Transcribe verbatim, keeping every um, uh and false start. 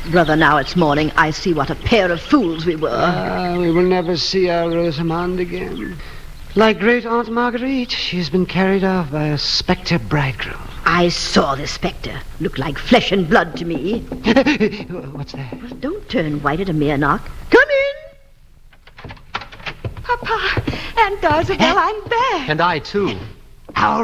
Brother, now it's morning. I see what a pair of fools we were. Ah, we will never see our Rosamond again. Like great Aunt Marguerite, she has been carried off by a spectre bridegroom. I saw the spectre. Looked like flesh and blood to me. What's that? Well, don't turn white at a mere knock. Come in! Papa, Aunt Dozabel, I'm back. And I, too. Our